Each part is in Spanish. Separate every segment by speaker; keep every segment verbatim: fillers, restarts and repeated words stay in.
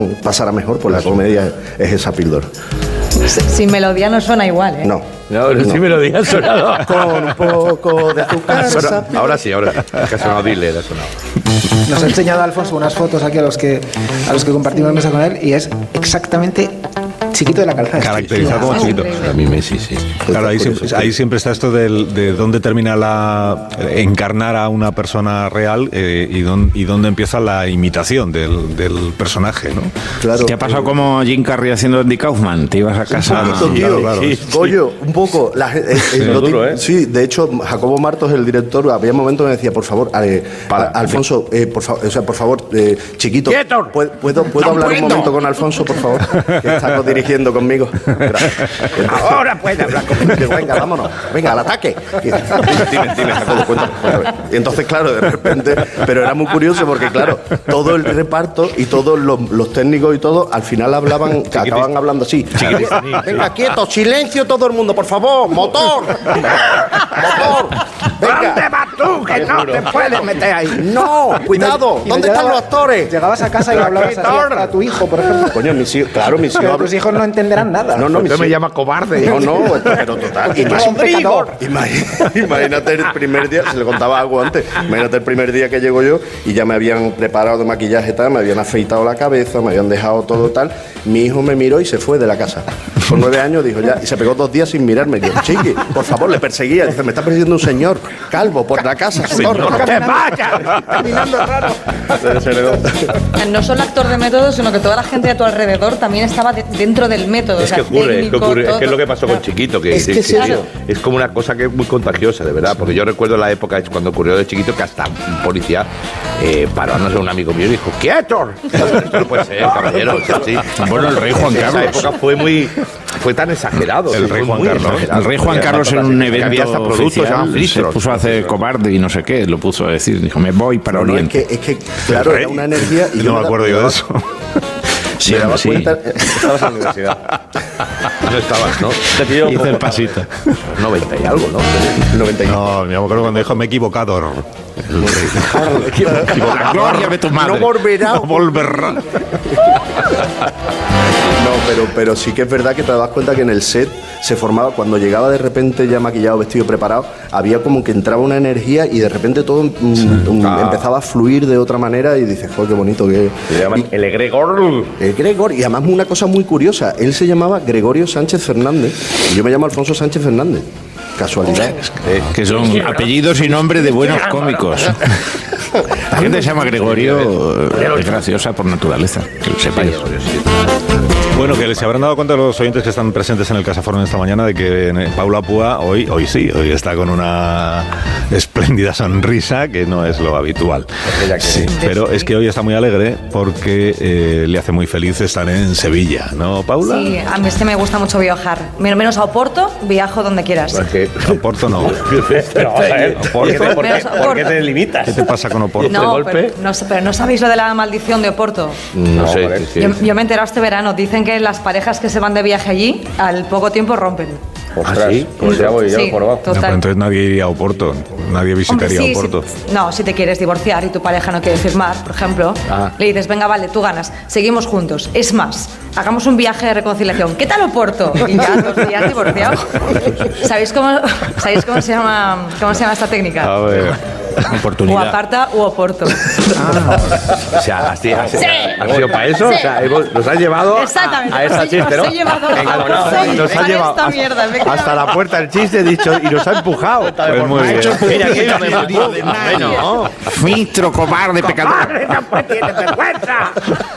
Speaker 1: pasara mejor, pues la comedia es esa píldora.
Speaker 2: Sin melodía no suena igual, ¿eh?
Speaker 1: No.
Speaker 3: No, no. Sin melodía ha sonado.
Speaker 1: Con un poco de azúcar.
Speaker 3: Ahora, ahora sí, ahora sí. Que ha sonado Diller, ha sonado.
Speaker 4: Nos ha enseñado Alfonso unas fotos aquí a los que a los que compartimos mesa con él y es exactamente Chiquito de la Calzada.
Speaker 5: Caracterizado como Chiquito.
Speaker 3: A mí Messi, sí.
Speaker 5: Claro, ahí siempre, ahí siempre está esto del, de dónde termina la encarnar a una persona real eh, y, don, y dónde empieza la imitación del, del personaje, ¿no?
Speaker 6: Claro. ¿Te ha pasado como Jim Carrey haciendo Andy Kaufman? Te ibas a casa.
Speaker 1: Un poquito, tío. Claro, claro. Sí, Goyo, un poco. La, eh, eh, sí, duro, ¿eh? Sí, de hecho, Jacobo Martos, el director, había momentos que me decía, por favor, eh, a, Alfonso, eh, por, fa o sea, por favor, eh, Chiquito, ¿puedo, puedo, ¿puedo hablar un momento con Alfonso, por favor? Que está dirigiendo conmigo.
Speaker 3: Ahora puede hablar conmigo.
Speaker 1: Venga, vámonos. Venga, al ataque. Dime, dime, Jacobo, cuéntame, cuéntame. Y entonces, claro, de repente, pero era muy curioso porque, claro, todo el reparto y todos los, los técnicos y todo, al final hablaban, acababan hablando así. Venga, quieto, silencio todo el mundo, por favor, motor. Motor. Venga.
Speaker 3: ¿Dónde vas tú? Que no te puedes meter ahí.
Speaker 1: No, cuidado. ¿Dónde están los actores?
Speaker 4: Llegabas a casa y hablabas así a tu hijo, por ejemplo.
Speaker 1: Coño, mis hijos, claro, mis hijos.
Speaker 4: Pero tus hijos no entenderán nada.
Speaker 1: No, no,
Speaker 3: usted me llama cobarde.
Speaker 1: No, no, pero total.
Speaker 4: Y más un pecador.
Speaker 1: Imagínate, imagínate el primer día, se le contaba algo antes, imagínate el primer día que llego yo y ya me habían preparado de maquillaje tal, me habían afeitado la cabeza, me habían dejado todo tal. Mi hijo me miró y se fue de la casa. Con nueve años dijo ya, y se pegó dos días sin mirarme. Y yo, chiqui, por favor, le perseguía. Dice, me está persiguiendo un señor calvo por la casa. Señor,
Speaker 3: ¡no te vayas!
Speaker 4: Caminando raro.
Speaker 2: No solo actor de método, sino que toda la gente a tu alrededor también estaba de, dentro del método.
Speaker 3: Es
Speaker 2: o sea,
Speaker 3: que ocurre,
Speaker 2: técnico,
Speaker 3: es que ocurre,
Speaker 2: todo.
Speaker 3: es que es lo que pasó con Chiquito, que,
Speaker 1: es, que
Speaker 3: que,
Speaker 1: sí,
Speaker 3: que es como una cosa que es muy contagiosa, de verdad, porque yo recuerdo la época es cuando ocurrió de Chiquito que hasta un policía eh, paró a no sé, un amigo mío y dijo, ¡quieto! Esto no puede ser, caballero. O sea, sí.
Speaker 6: Bueno, el rey Juan Carlos.
Speaker 3: Esa época fue muy, fue tan exagerado.
Speaker 5: El rey Juan Carlos.
Speaker 6: El rey Juan Carlos en un evento
Speaker 3: había hasta productos
Speaker 6: oficial, se puso a hacer cobarde y no sé qué, lo puso a decir, dijo, me voy para
Speaker 1: no, no,
Speaker 6: Oriente.
Speaker 1: es que, es que claro, era una energía y
Speaker 5: no
Speaker 1: yo
Speaker 5: me acuerdo yo de eso.
Speaker 6: Sí,
Speaker 1: me daba
Speaker 6: sí.
Speaker 1: cuenta, estabas en la universidad.
Speaker 3: No estabas, ¿no?
Speaker 6: Te pidió hice el pasito.
Speaker 3: noventa y algo, ¿no?
Speaker 1: noventa y uno.
Speaker 5: No, me acuerdo cuando dijo, me he equivocado.
Speaker 6: La gloria de tu madre.
Speaker 1: No volverá.
Speaker 5: No volverá.
Speaker 1: No, pero, pero sí que es verdad que te das cuenta que en el set se formaba, cuando llegaba de repente ya maquillado, vestido, preparado, había como que entraba una energía y de repente todo mm, sí. um, ah. empezaba a fluir de otra manera y dices, joder, qué bonito que es.
Speaker 3: Se llaman
Speaker 1: y,
Speaker 3: el egregor.
Speaker 1: El Gregor, y además una cosa muy curiosa, él se llamaba Gregorio Sánchez Fernández y yo me llamo Alfonso Sánchez Fernández. Casualidad.
Speaker 6: Eh, que son apellidos y nombres de buenos cómicos. La gente se llama Gregorio, es graciosa por naturaleza, que lo sepáis.
Speaker 5: Bueno, que se habrán dado cuenta los oyentes que están presentes en el Casaforno esta mañana de que Paula Púa hoy, hoy sí, hoy está con una espléndida sonrisa que no es lo habitual. Sí, pero es que hoy está muy alegre porque eh, le hace muy feliz estar en Sevilla, ¿no, Paula?
Speaker 2: Sí, a mí es que me gusta mucho viajar. Menos a Oporto, viajo donde quieras.
Speaker 3: Porque
Speaker 5: a Oporto no.
Speaker 3: Pero vamos a ver, ¿por qué te, por qué, ¿por qué te limitas?
Speaker 5: ¿Qué te pasa con Oporto?
Speaker 2: No, pero no, pero no sabéis lo de la maldición de Oporto.
Speaker 3: No, no sé.
Speaker 2: Yo, yo me he enterado este verano. Dicen que las parejas que se van de viaje allí, al poco tiempo rompen.
Speaker 3: Ostras, ¿sí? Pues ya voy, ya
Speaker 2: sí,
Speaker 3: por abajo.
Speaker 5: No, pero entonces nadie iría a Oporto, nadie visitaría
Speaker 2: Hombre, sí,
Speaker 5: Oporto.
Speaker 2: Si, no, si te quieres divorciar y tu pareja no quiere firmar, por ejemplo, ah. le dices, venga, vale, tú ganas, seguimos juntos. Es más, hagamos un viaje de reconciliación. ¿Qué tal Oporto? Y ya dos días divorciados. ¿Sabéis cómo, ¿sabéis cómo se llama, cómo se llama esta técnica?
Speaker 5: A ver.
Speaker 6: Oportunidad.
Speaker 2: O aparta u Oporto.
Speaker 3: Ah, o sea, así, así,
Speaker 2: sí.
Speaker 3: ¿ha sido para eso? Sí. O sea, hemos, nos han llevado a, a esta chiste, ¿no?
Speaker 2: Nos, llevado
Speaker 3: Venga, no, no, nos han llevado
Speaker 2: esta mierda,
Speaker 3: hasta, hasta la puerta del chiste, dicho, y nos ha empujado.
Speaker 5: Pues muy bien.
Speaker 3: Mira, que yo me de
Speaker 6: no. Filtro, cobarde, pecador.
Speaker 3: ¡Cobarde, no tienes vergüenza!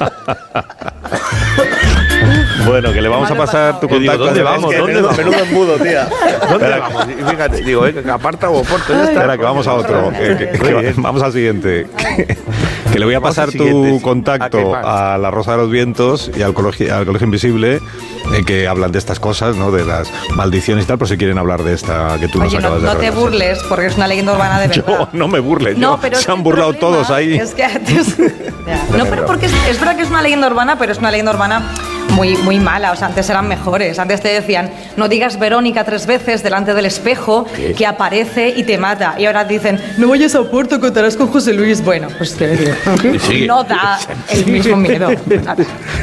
Speaker 5: Bueno, que le vamos a pasar tu contacto.
Speaker 3: ¿Dónde vamos?
Speaker 1: Es que
Speaker 3: ¿Dónde
Speaker 1: menudo,
Speaker 3: vamos?
Speaker 1: menudo embudo, tía.
Speaker 3: ¿Dónde vamos? Y fíjate, digo, eh, que aparta o Oporto, ya está.
Speaker 5: Espera, que vamos a otro. Que, que, que, vamos al siguiente. Que, que le voy a pasar tu contacto a La Rosa de los Vientos y al Colegio, al Colegio Invisible, eh, que hablan de estas cosas, ¿no? De las maldiciones y tal, por si quieren hablar de esta que tú
Speaker 2: Oye,
Speaker 5: nos acabas
Speaker 2: no,
Speaker 5: de
Speaker 2: no te
Speaker 5: revelar.
Speaker 2: burles, porque es una leyenda urbana de verdad.
Speaker 5: Yo no me burles,
Speaker 2: no,
Speaker 5: yo,
Speaker 2: pero
Speaker 5: se han burlado todos ahí.
Speaker 2: Es que antes, no, pero porque es, es verdad que es una leyenda urbana, pero es una leyenda urbana muy, muy mala. O sea, antes eran mejores. Antes te decían, no digas Verónica tres veces delante del espejo, que aparece y te mata. Y ahora dicen, no vayas a Oporto, contarás con José Luis. Bueno, pues te digo, no da el mismo miedo.